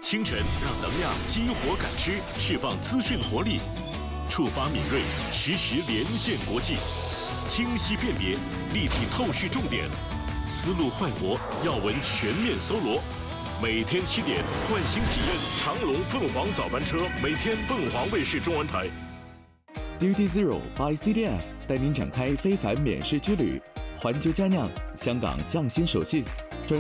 清晨让能量激活感知，释放资讯活力，触发敏锐，实时连线国际，清晰辨别，立体透视重点，思路焕活，要闻全面搜罗。每天7点，唤醒体验长隆凤凰早班车，每天凤凰卫视中文台。 Duty Zero by CDF 带您展开非凡免税之旅，环球佳酿，香港匠心手信。